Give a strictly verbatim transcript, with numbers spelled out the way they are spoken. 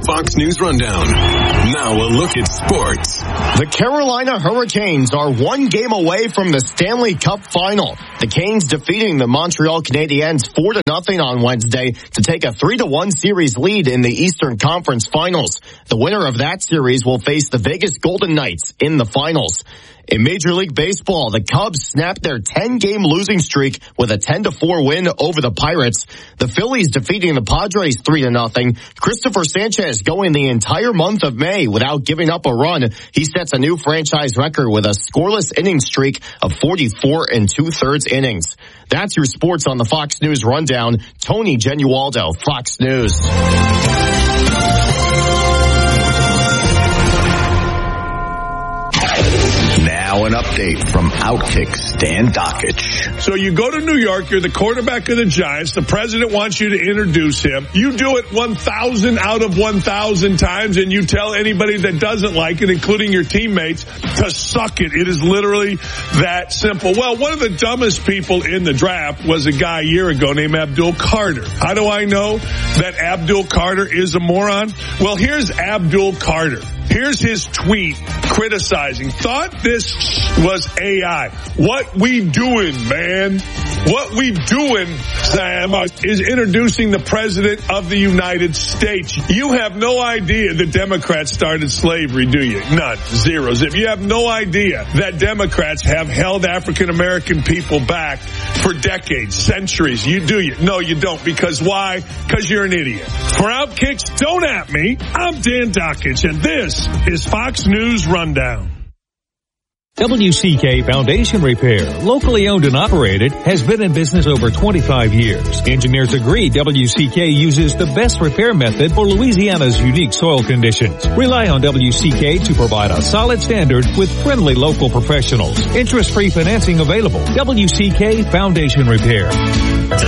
Fox News Rundown. Now a look at sports. The Carolina Hurricanes are one game away from the Stanley Cup final. The Canes defeating the Montreal Canadiens four to nothing on Wednesday to take a three to one series lead in the Eastern Conference Finals. The winner of that series will face the Vegas Golden Knights in the finals. In Major League Baseball, the Cubs snapped their ten-game losing streak with a ten to four win over the Pirates. The Phillies defeating the Padres three to nothing. Christopher Sanchez going the entire month of May without giving up a run. He sets a new franchise record with a scoreless inning streak of forty-four and two-thirds innings. That's your sports on the Fox News Rundown. Tony Genualdo, Fox News. Now an update from Outkick Stan Dakich. So you go to New York, you're the quarterback of the Giants, the president wants you to introduce him. You do it one thousand out of one thousand times, and you tell anybody that doesn't like it, including your teammates, to suck it. It is literally that simple. Well, one of the dumbest people in the draft was a guy a year ago named Abdul Carter. How do I know that Abdul Carter is a moron? Well, here's Abdul Carter. Here's his tweet criticizing. Thought this was A I. What we doing, man? What we doing, Sam, is introducing the President of the United States. You have no idea the Democrats started slavery, do you? None. Zero. Zip. You have no idea that Democrats have held African American people back for decades, centuries. You do you? No, you don't. Because why? Because you're an idiot. For Outkicks, don't at me. I'm Dan Dakich, and this is Fox News Rundown. W C K Foundation Repair, locally owned and operated, has been in business over twenty-five years. Engineers agree W C K uses the best repair method for Louisiana's unique soil conditions. Rely on W C K to provide a solid standard with friendly local professionals. Interest-free financing available. W C K Foundation Repair.